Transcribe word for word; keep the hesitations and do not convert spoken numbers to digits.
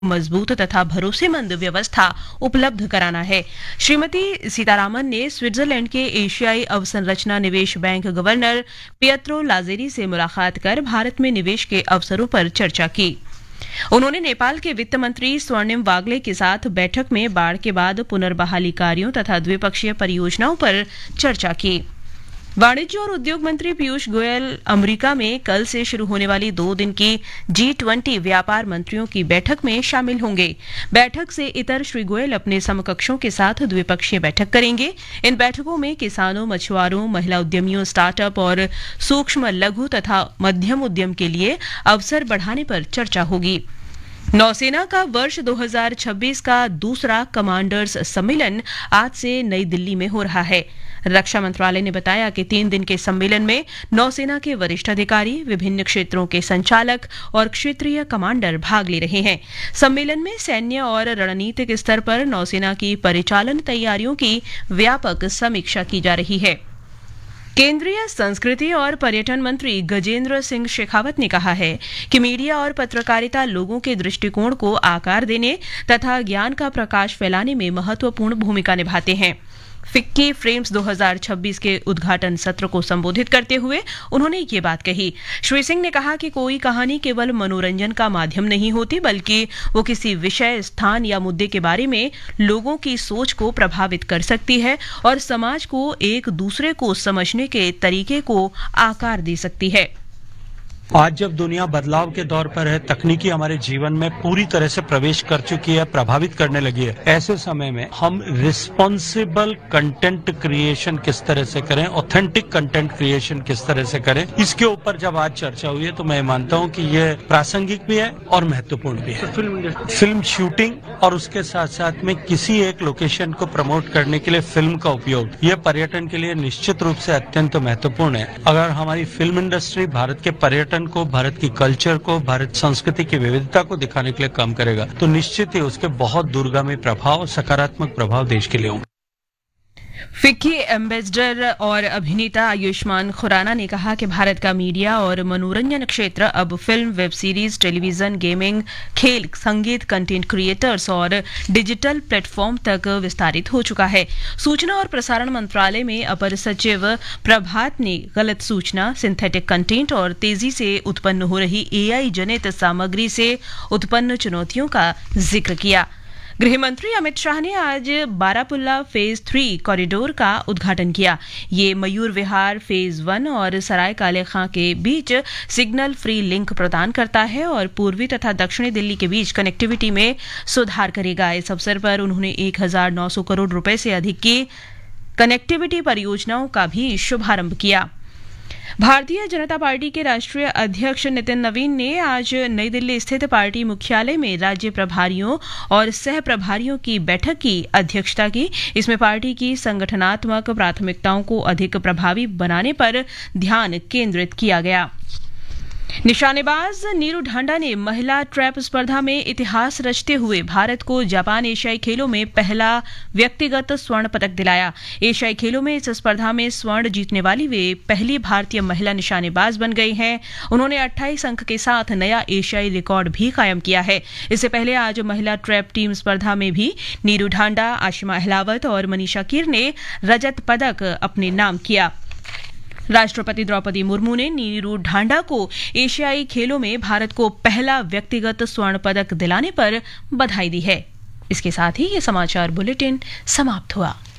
मजबूत तथा भरोसेमंद व्यवस्था उपलब्ध कराना है। श्रीमती सीतारामन ने स्विट्जरलैंड के एशियाई अवसंरचना निवेश बैंक गवर्नर पियत्रो लाजेरी से मुलाकात कर भारत में निवेश के अवसरों पर चर्चा की। उन्होंने नेपाल के वित्त मंत्री स्वर्णिम वाग्ले के साथ बैठक में बाढ़ के बाद पुनर्बहाली कार्यों तथा द्विपक्षीय परियोजनाओं पर चर्चा की। वाणिज्य और उद्योग मंत्री पीयूष गोयल अमेरिका में कल से शुरू होने वाली दो दिन की जी ट्वेंटी व्यापार मंत्रियों की बैठक में शामिल होंगे। बैठक से इतर श्री गोयल अपने समकक्षों के साथ द्विपक्षीय बैठक करेंगे। इन बैठकों में किसानों, मछुआरों, महिला उद्यमियों, स्टार्टअप और सूक्ष्म, लघु तथा मध्यम उद्यम के लिए अवसर बढ़ाने पर चर्चा होगी। नौसेना का वर्ष दो हज़ार छब्बीस का दूसरा कमांडर्स सम्मेलन आज से नई दिल्ली में हो रहा है। रक्षा मंत्रालय ने बताया कि तीन दिन के सम्मेलन में नौसेना के वरिष्ठ अधिकारी, विभिन्न क्षेत्रों के संचालक और क्षेत्रीय कमांडर भाग ले रहे हैं। सम्मेलन में सैन्य और रणनीतिक स्तर पर नौसेना की परिचालन तैयारियों की व्यापक समीक्षा की जा रही है। केंद्रीय संस्कृति और पर्यटन मंत्री गजेंद्र सिंह शेखावत ने कहा है कि मीडिया और पत्रकारिता लोगों के दृष्टिकोण को आकार देने तथा ज्ञान का प्रकाश फैलाने में महत्वपूर्ण भूमिका निभाते हैं। फिक्की फ्रेम्स दो हज़ार छब्बीस के उद्घाटन सत्र को संबोधित करते हुए उन्होंने ये बात कही। श्री सिंह ने कहा कि कोई कहानी केवल मनोरंजन का माध्यम नहीं होती, बल्कि वो किसी विषय, स्थान या मुद्दे के बारे में लोगों की सोच को प्रभावित कर सकती है और समाज को एक दूसरे को समझने के तरीके को आकार दे सकती है। आज जब दुनिया बदलाव के दौर पर है, तकनीकी हमारे जीवन में पूरी तरह से प्रवेश कर चुकी है, प्रभावित करने लगी है, ऐसे समय में हम रिस्पॉन्सिबल कंटेंट क्रिएशन किस तरह से करें, ऑथेंटिक कंटेंट क्रिएशन किस तरह से करें, इसके ऊपर जब आज चर्चा हुई है तो मैं मानता हूं कि ये प्रासंगिक भी है और महत्वपूर्ण भी है। फिल्म फिल्म शूटिंग और उसके साथ साथ में किसी एक लोकेशन को प्रमोट करने के लिए फिल्म का उपयोग, ये पर्यटन के लिए निश्चित रूप से अत्यंत महत्वपूर्ण है। अगर हमारी फिल्म इंडस्ट्री भारत के पर्यटन को, भारत की कल्चर को, भारत संस्कृति की विविधता को दिखाने के लिए काम करेगा तो निश्चित ही उसके बहुत दूरगामी प्रभाव, सकारात्मक प्रभाव देश के लिए होंगे। फिक्की एम्बेसडर और अभिनेता आयुष्मान खुराना ने कहा कि भारत का मीडिया और मनोरंजन क्षेत्र अब film, web series, television, gaming, खेल, संगीत, कंटेंट क्रिएटर्स और डिजिटल प्लेटफॉर्म तक विस्तारित हो चुका है। सूचना और प्रसारण मंत्रालय में अपर सचिव प्रभात ने गलत सूचना, सिंथेटिक कंटेंट और तेजी से उत्पन्न हो रही एआई जनित सामग्री से उत्पन्न चुनौतियों का जिक्र किया। गृह मंत्री अमित शाह ने आज बारामुल्ला फेज थ्री कॉरिडोर का उद्घाटन किया। ये मयूर विहार फेज वन और सराय काले खां के बीच सिग्नल फ्री लिंक प्रदान करता है और पूर्वी तथा दक्षिणी दिल्ली के बीच कनेक्टिविटी में सुधार करेगा। इस अवसर पर उन्होंने एक हजार नौ सौ करोड़ रुपए से अधिक की कनेक्टिविटी परियोजनाओं का भी शुभारंभ किया। भारतीय जनता पार्टी के राष्ट्रीय अध्यक्ष नितिन नवीन ने आज नई दिल्ली स्थित पार्टी मुख्यालय में राज्य प्रभारियों और सह प्रभारियों की बैठक की अध्यक्षता की। इसमें पार्टी की संगठनात्मक प्राथमिकताओं को अधिक प्रभावी बनाने पर ध्यान केंद्रित किया गया। निशानेबाज नीरू ढांडा ने महिला ट्रैप स्पर्धा में इतिहास रचते हुए भारत को जापान एशियाई खेलों में पहला व्यक्तिगत स्वर्ण पदक दिलाया। एशियाई खेलों में इस स्पर्धा में स्वर्ण जीतने वाली वे पहली भारतीय महिला निशानेबाज बन गई हैं। उन्होंने अट्ठाईस अंक के साथ नया एशियाई रिकॉर्ड भी कायम किया है। इससे पहले आज महिला ट्रैप टीम स्पर्धा में भी नीरू ढांडा, आशिमा अहलावत और मनीषा कीर ने रजत पदक अपने नाम किया। राष्ट्रपति द्रौपदी मुर्मू ने नीरू ढांडा को एशियाई खेलों में भारत को पहला व्यक्तिगत स्वर्ण पदक दिलाने पर बधाई दी है। इसके साथ ही ये समाचार बुलेटिन समाप्त हुआ।